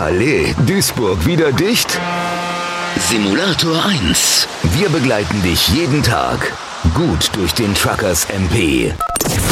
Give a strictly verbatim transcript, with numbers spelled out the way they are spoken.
Halle, Duisburg wieder dicht? Simulator eins. Wir begleiten dich jeden Tag gut durch den Truckers M P.